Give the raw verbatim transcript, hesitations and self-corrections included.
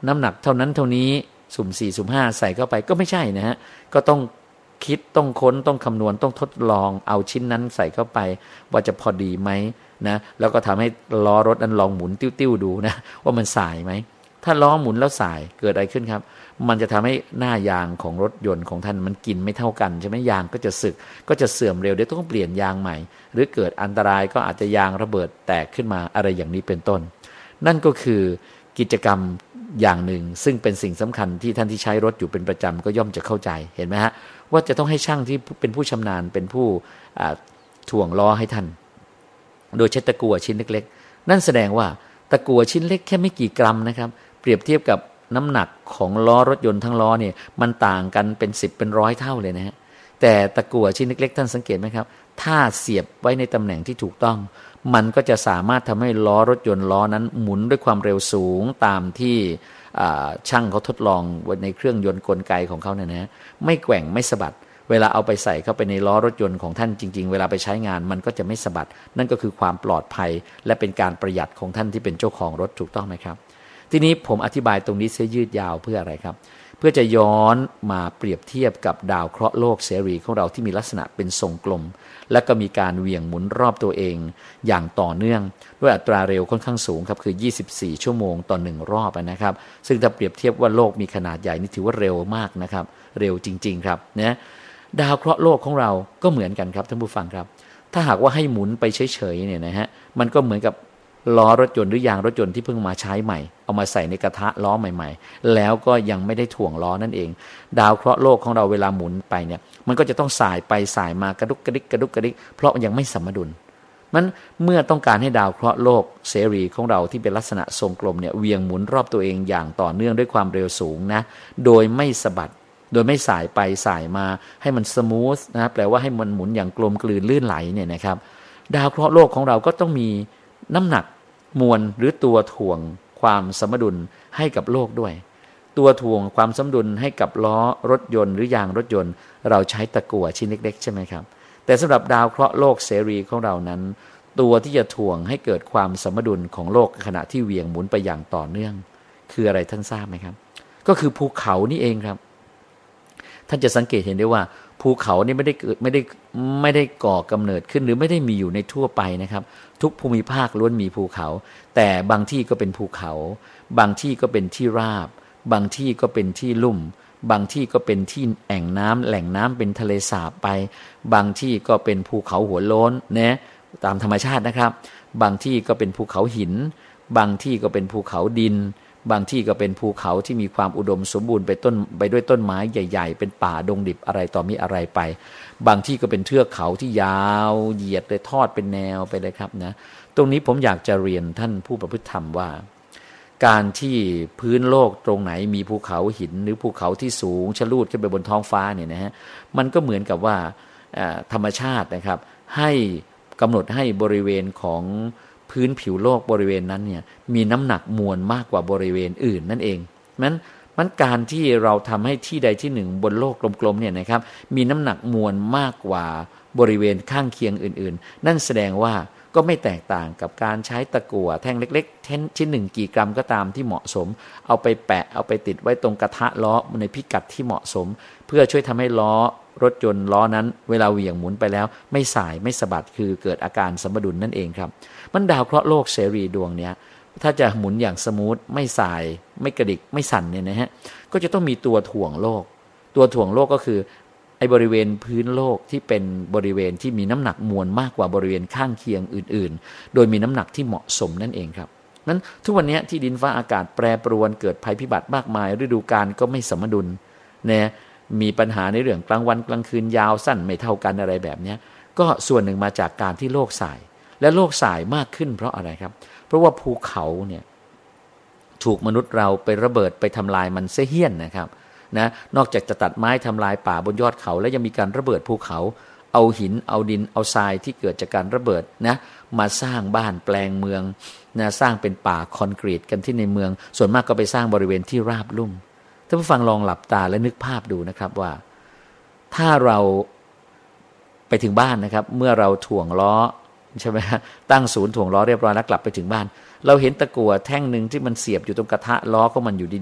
น้ำหนักเท่านั้นเท่านี้สุ่มสี่สุ่มห้าใส่เข้าไปก็ไม่ใช่นะฮะก็ต้องคิดต้องค้นต้องคำนวณต้องทดลองเอาชิ้นนั้นใส่เข้าไปว่าจะพอดีไหมนะแล้วก็ทำให้ล้อรถนั้นลองหมุนติ้วๆดูนะว่ามันสายไหมถ้าล้อหมุนแล้วสายเกิดอะไรขึ้นครับมันจะทำให้หน้ายางของรถยนต์ของท่านมันกินไม่เท่ากันใช่ไหมยางก็จะสึกก็จะเสื่อมเร็วเดี๋ยวต้องเปลี่ยนยางใหม่หรือเกิดอันตรายก็อาจจะยางระเบิดแตกขึ้นมาอะไรอย่างนี้เป็นต้นนั่นก็คือกิจกรรมอย่างหนึ่งซึ่งเป็นสิ่งสำคัญที่ท่านที่ใช้รถอยู่เป็นประจำก็ย่อมจะเข้าใจเห็นไหมฮะว่าจะต้องให้ช่างที่เป็นผู้ชำนาญเป็นผู้ถ่วงล้อให้ท่านโดยใช้ตะกั่วชิ้นเล็กๆนั่นแสดงว่าตะกั่วชิ้นเล็กแค่ไม่กี่กรัมนะครับเปรียบเทียบกับน้ำหนักของล้อรถยนต์ทั้งล้อเนี่ยมันต่างกันเป็นสิบเป็นร้อยเท่าเลยนะฮะแต่ตะกั่วชิ้นเล็กๆท่านสังเกตไหมครับถ้าเสียบไว้ในตำแหน่งที่ถูกต้องมันก็จะสามารถทำให้ล้อรถยนต์ล้อนั้นหมุนด้วยความเร็วสูงตามที่ช่างเขาทดลองในเครื่องยนต์กลไกของเขาเนี่ยนะไม่แกว่งไม่สะบัดเวลาเอาไปใส่เข้าไปในล้อรถยนต์ของท่านจริงๆเวลาไปใช้งานมันก็จะไม่สะบัดนั่นก็คือความปลอดภัยและเป็นการประหยัดของท่านที่เป็นเจ้าของรถถูกต้องไหมครับทีนี้ผมอธิบายตรงนี้เสียยืดยาวเพื่ออะไรครับเพื่อจะย้อนมาเปรียบเทียบกับดาวเคราะห์โลกเสรีของเราที่มีลักษณะเป็นทรงกลมและก็มีการเหวี่ยงหมุนรอบตัวเองอย่างต่อเนื่องด้วยอัตราเร็วค่อนข้างสูงครับคือยี่สิบสี่ชั่วโมงต่อหนึ่งรอบนะครับซึ่งถ้าเปรียบเทียบว่าโลกมีขนาดใหญ่นี่ถือว่าเร็วมากนะครับเร็วจริงๆครับนะดาวเคราะห์โลกของเราก็เหมือนกันครับท่านผู้ฟังครับถ้าหากว่าให้หมุนไปเฉยๆเนี่ยนะฮะมันก็เหมือนกับล้อรถยนต์หรือยางรถยนต์ที่เพิ่งมาใช้ใหม่เอามาใส่ในกระทะล้อใหม่ๆแล้วก็ยังไม่ได้ถ่วงล้อนั่นเองดาวเคราะห์โลกของเราเวลาหมุนไปเนี่ยมันก็จะต้องสายไปสายมากระดุกกระดิกกระดุกกระดิกเพราะยังไม่สมดุลมันเมื่อต้องการให้ดาวเคราะห์โลกเสรีของเราที่เป็นลักษณะทรงกลมเนี่ยเวียงหมุนรอบตัวเองอย่างต่อเนื่องด้วยความเร็วสูงนะโดยไม่สะบัดโดยไม่สายไปสายมาให้มันสมูทนะแปลว่าให้มันหมุนอย่างกลมกลืนลื่นไหลเนี่ยนะครับดาวเคราะห์โลกของเราก็ต้องมีน้ำหนักมวลหรือตัวถ่วงความสมดุลให้กับโลกด้วยตัวถ่วงความสมดุลให้กับล้อรถยนต์หรือยางรถยนต์เราใช้ตะกั่วชิ้นเล็กๆใช่ไหมครับแต่สำหรับดาวเคราะห์โลกเสรีของเรานั้นตัวที่จะถ่วงให้เกิดความสมดุลของโลกขณะที่เหวี่ยงหมุนไปอย่างต่อเนื่องคืออะไรท่านทราบไหมครับก็คือภูเขานี่เองครับท่านจะสังเกตเห็นได้ว่าภูเขานี่ไม่ได้เกิดไม่ได้ไม่ได้ก่อกำเนิดขึ้นหรือไม่ได้มีอยู่ในทั่วไปนะครับทุกภูมิภาคล้วนมีภูเขาแต่บางที่ก็เป็นภูเขาบางที่ก็เป็นที่ราบบางที่ก็เป็นที่ลุ่มบางที่ก็เป็นที่แอ่งน้ำแหล่งน้ำเป็นทะเลสาบไปบางที่ก็เป็นภูเขาหัวโล้นนะตามธรรมชาตินะครับบางที่ก็เป็นภูเขาหินบางที่ก็เป็นภูเขาดินบางที่ก็เป็นภูเขาที่มีความอุดมสมบูรณ์ไปต้นไปด้วยต้นไม้ใหญ่ๆเป็นป่าดงดิบอะไรต่อมีอะไรไปบางที่ก็เป็นเทือกเขาที่ยาวเหยียดเลยทอดเป็นแนวไปเลยครับนะตรงนี้ผมอยากจะเรียนท่านผู้ประพฤติธรรมว่าการที่พื้นโลกตรงไหนมีภูเขาหินหรือภูเขาที่สูงชะลูดขึ้นไปบนท้องฟ้าเนี่ยนะฮะมันก็เหมือนกับว่าธรรมชาตินะครับให้กำหนดให้บริเวณของพื้นผิวโลกบริเวณนั้นเนี่ยมีน้ำหนักมวลมากกว่าบริเวณอื่นนั่นเองนั้นมันการที่เราทำให้ที่ใดที่หนึ่งบนโลกกลมๆเนี่ยนะครับมีน้ำหนักมวลมากกว่าบริเวณข้างเคียงอื่นๆนั่นแสดงว่าก็ไม่แตกต่างกับการใช้ตะกั่วแท่งเล็กๆชิ้นหนึ่งกี่กรัมก็ตามที่เหมาะสมเอาไปแปะเอาไปติดไว้ตรงกระทะล้อในพิกัดที่เหมาะสมเพื่อช่วยทำให้ล้อรถยนต์ล้อนั้นเวลาเหวี่ยงหมุนไปแล้วไม่สายไม่สะบัดคือเกิดอาการสมดุลนั่นเองครับมันดาวเคราะห์โลกเสรีดวงเนี้ยถ้าจะหมุนอย่างสมูทไม่สายไม่กระดิกไม่สั่นเนี่ยนะฮะก็จะต้องมีตัวถ่วงโลกตัวถ่วงโลกก็คือไอ้บริเวณพื้นโลกที่เป็นบริเวณที่มีน้ำหนักมวลมากกว่าบริเวณข้างเคียงอื่นๆโดยมีน้ำหนักที่เหมาะสมนั่นเองครับนั้นทุกวันนี้ที่ดินฟ้าอากาศแปรปรวนเกิดภัยพิบัติมากมายฤดูกาลก็ไม่สมดุลเนี่ยมีปัญหาในเรื่องกลางวันกลางคืนยาวสั้นไม่เท่ากันอะไรแบบนี้ก็ส่วนหนึ่งมาจากการที่โลกสายและโลกสายมากขึ้นเพราะอะไรครับเพราะว่าภูเขาเนี่ยถูกมนุษย์เราไประเบิดไปทำลายมันเสียเหี้ยนนะครับนะนอกจากจะตัดไม้ทำลายป่าบนยอดเขาแล้วยังมีการระเบิดภูเขาเอาหินเอาดินเอาทรายที่เกิดจากการระเบิดนะมาสร้างบ้านแปลงเมืองนะสร้างเป็นป่าคอนกรีตกันที่ในเมืองส่วนมากก็ไปสร้างบริเวณที่ราบลุ่มท่านผู้ฟังลองหลับตาและนึกภาพดูนะครับว่าถ้าเราไปถึงบ้านนะครับเมื่อเราถ่วงล้อใช่ไหมตั้งศูนย์ถ่วงล้อเรียบร้อยแล้วกลับไปถึงบ้านเราเห็นตะกั่วแท่งหนึ่งที่มันเสียบอยู่ตรงกระทะล้อของมันอยู่ดี